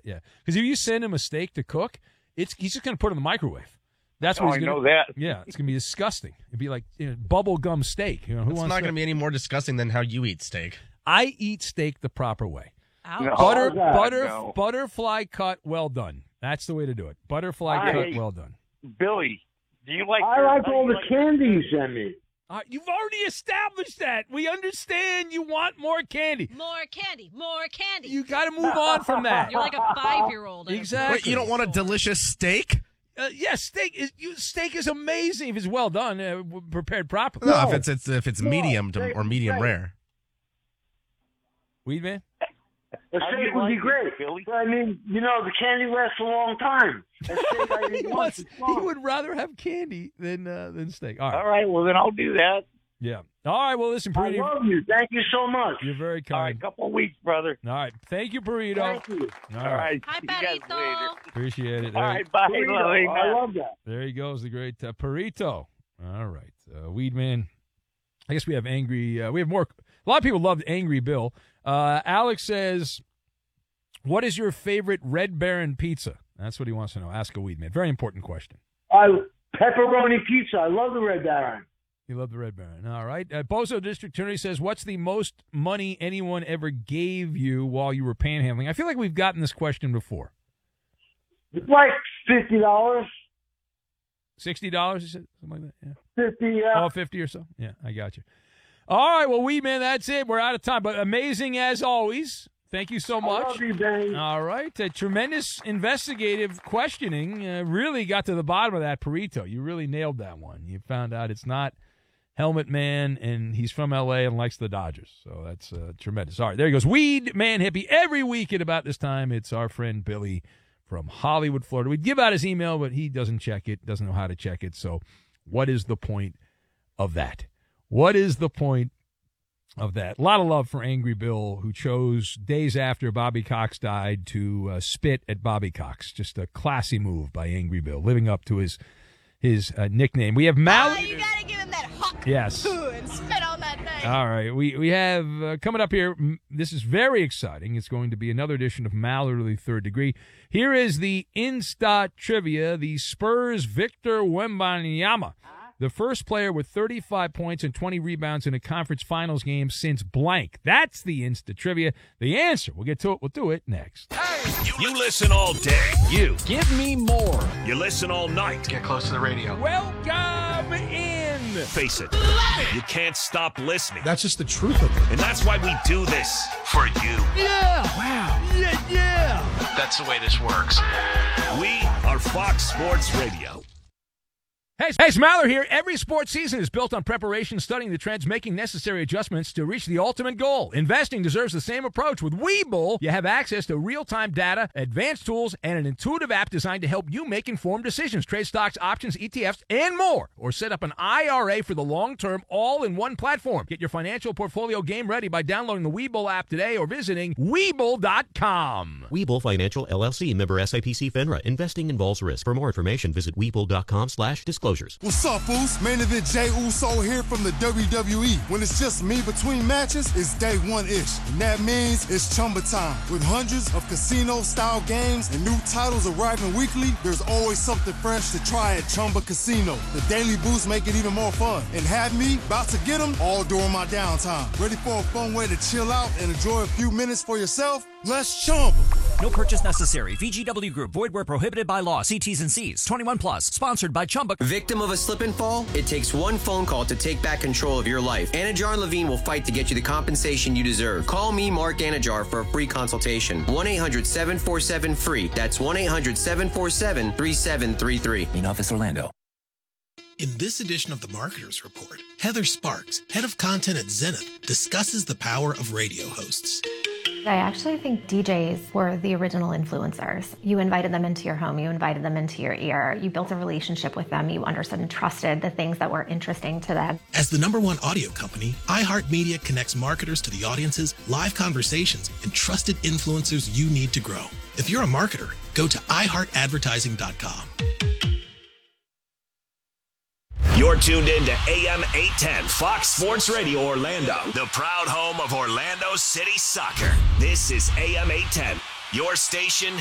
Yeah, because if you send him a steak to cook, he's just going to put it in the microwave. That's what he's I gonna, know that. Yeah, it's going to be disgusting. It'd be like bubble gum steak. Who It's wants not going to that? be any more disgusting than how you eat steak. I eat steak the proper way. No, Butterfly cut, well done. That's the way to do it. Butterfly cut, well done. Billy, do you like? I like all the candy you send me. You've already established that. We understand you want more candy. More candy, more candy. You got to move on from that. You're like a 5-year-old. Exactly. Wait, you don't want a delicious steak? Yes, steak is amazing if it's well done, prepared properly. No, if it's medium or medium rare. Weed man? The steak would be great. But, I mean, the candy lasts a long time. He would rather have candy than steak. All right. All right, well, then I'll do that. Yeah. All right, well, listen, I Perito. love you. Thank you so much. You're very kind. All right, couple of weeks, brother. All right. Thank you, Perito. Thank you. All All right. Hi, See you guys Perito. later. Appreciate it. All right, bye. Burrito, I love that. There he goes, the great Perito. All right. Weedman. I guess we have angry. We have more. A lot of people loved Angry Bill. Alex says, what is your favorite Red Baron pizza? That's what he wants to know. Ask a Weedman. Very important question. Pepperoni pizza. I love the Red Baron. You love the Red Baron. All right. Bozo District Attorney says, what's the most money anyone ever gave you while you were panhandling? I feel like we've gotten this question before. Like $50. $60, you said? Something like that? Yeah. 50, yeah. Oh, 50 or so? Yeah, I got you. All right, well, Weedman, that's it. We're out of time, but amazing as always. Thank you so much. I love you, Benny. All right. Tremendous investigative questioning. Really got to the bottom of that, Perito. You really nailed that one. You found out it's not Helmet Man, and he's from L.A. and likes the Dodgers. So that's tremendous. All right, there he goes. Weed Man Hippie. Every week at about this time, it's our friend Billy from Hollywood, Florida. We'd give out his email, but he doesn't check it, doesn't know how to check it. So what is the point of that? What is the point of that? A lot of love for Angry Bill, who chose days after Bobby Cox died to spit at Bobby Cox. Just a classy move by Angry Bill, living up to his nickname. We have Mallory. You gotta give him that hawk. Yes. And spit on that thing. All right. We have coming up here, this is very exciting. It's going to be another edition of Mallory Third Degree. Here is the Insta Trivia. The Spurs' Victor Wembanyama, the first player with 35 points and 20 rebounds in a conference finals game since blank. That's the Insta Trivia. The answer, we'll get to it. We'll do it next. You listen all day. You. Give me more. You listen all night. Get close to the radio. Welcome in. Face it. You can't stop listening. That's just the truth of it. And that's why we do this. For you. Yeah. Wow. Yeah. That's the way this works. We are Fox Sports Radio. Hey, it's Maller here. Every sports season is built on preparation, studying the trends, making necessary adjustments to reach the ultimate goal. Investing deserves the same approach. With Webull, you have access to real-time data, advanced tools, and an intuitive app designed to help you make informed decisions. Trade stocks, options, ETFs, and more. Or set up an IRA for the long term, all in one platform. Get your financial portfolio game ready by downloading the Webull app today or visiting Webull.com. Webull Financial LLC, member SIPC FINRA. Investing involves risk. For more information, visit Webull.com/disclosures. What's up, Foos? Main event Jey Uso here from the WWE. When it's just me between matches, it's day one-ish. And that means it's Chumba time. With hundreds of casino-style games and new titles arriving weekly, there's always something fresh to try at Chumba Casino. The daily boosts make it even more fun. And have me about to get them all during my downtime. Ready for a fun way to chill out and enjoy a few minutes for yourself? Let's Chumba. No purchase necessary. VGW Group. Void where prohibited by law. See T's and C's. 21 plus. Sponsored by Chumba. Victim of a slip and fall? It takes one phone call to take back control of your life. Anajar and Levine will fight to get you the compensation you deserve. Call me, Mark Anajar, for a free consultation. 1-800-747-FREE. That's 1-800-747-3733. Main Office, Orlando. In this edition of the Marketers Report, Heather Sparks, head of content at Zenith, discusses the power of radio hosts. I actually think DJs were the original influencers. You invited them into your home, you invited them into your ear, you built a relationship with them, you understood and trusted the things that were interesting to them. As the #1 audio company, iHeartMedia connects marketers to the audiences, live conversations, and trusted influencers you need to grow. If you're a marketer, go to iHeartAdvertising.com. You're tuned in to AM 810 Fox Sports Radio Orlando, the proud home of Orlando City Soccer. This is AM 810, your station